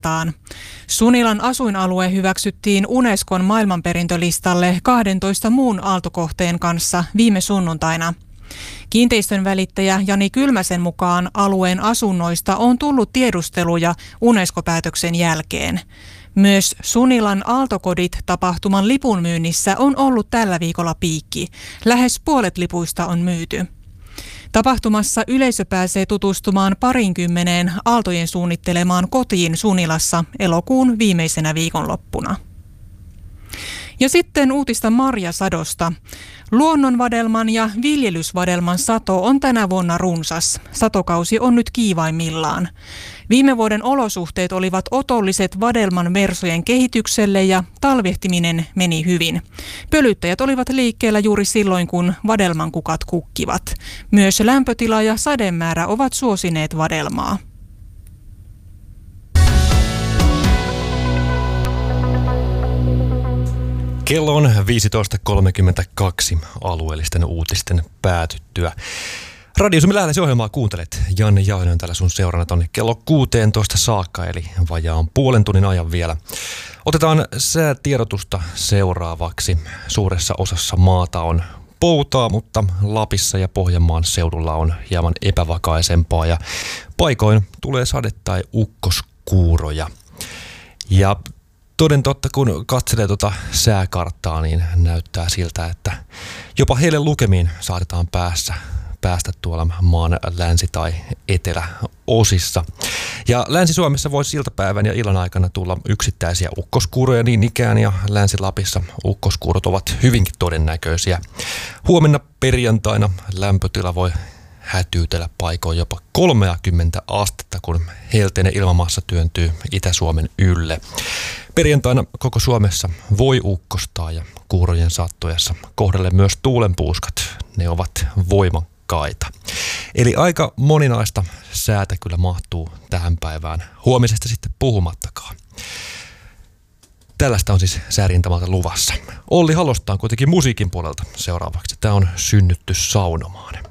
Aaltokoskettaan. Sunilan asuinalue hyväksyttiin Unescon maailmanperintölistalle 12 muun aaltokohteen kanssa viime sunnuntaina. Kiinteistön välittäjä Jani Kylmäsen mukaan alueen asunnoista on tullut tiedusteluja Unesco-päätöksen jälkeen. Myös Sunilan Aaltokodit -tapahtuman lipunmyynnissä on ollut tällä viikolla piikki. Lähes puolet lipuista on myyty. Tapahtumassa yleisö pääsee tutustumaan 20 Aaltojen suunnittelemaan kotiin Sunilassa elokuun viimeisenä viikonloppuna. Ja sitten uutista marjasadosta. Luonnonvadelman ja viljelysvadelman sato on tänä vuonna runsas. Satokausi on nyt kiivaimmillaan. Viime vuoden olosuhteet olivat otolliset vadelman versojen kehitykselle ja talvehtiminen meni hyvin. Pölyttäjät olivat liikkeellä juuri silloin, kun vadelman kukat kukkivat. Myös lämpötila ja sademäärä ovat suosineet vadelmaa. Kello on 15.32 alueellisten uutisten päätyttyä. Radio Suomi Lähelläsi-ohjelmaa kuuntelet. Janne Jauhinen on täällä sun seurana tonne kello 16 saakka, eli vajaan puolen tunnin ajan vielä. Otetaan säätiedotusta seuraavaksi. Suuressa osassa maata on poutaa, mutta Lapissa ja Pohjanmaan seudulla on hieman epävakaisempaa ja paikoin tulee sade- tai ukkoskuuroja. Ja toden totta, kun katselee tuota sääkarttaa, niin näyttää siltä, että jopa heille lukemiin saatetaan päästä tuolla maan länsi- tai eteläosissa. Ja Länsi-Suomessa voisi iltapäivän ja illan aikana tulla yksittäisiä ukkoskuuroja niin ikään, ja Länsi-Lapissa ukkoskuurot ovat hyvinkin todennäköisiä. Huomenna perjantaina lämpötila voi hätyytellä paikoin jopa 30 astetta, kun helteinen ilmamassa työntyy Itä-Suomen ylle. Perjantaina koko Suomessa voi ukkostaa ja kuurojen sattuessa kohdelle myös tuulenpuuskat. Ne ovat voimakkaita. Eli aika moninaista säätä kyllä mahtuu tähän päivään. Huomisesta sitten puhumattakaan. Tällaista on siis säärintamalta luvassa. Olli Halosta on kuitenkin musiikin puolelta seuraavaksi. Tämä on Synnytty saunomaan.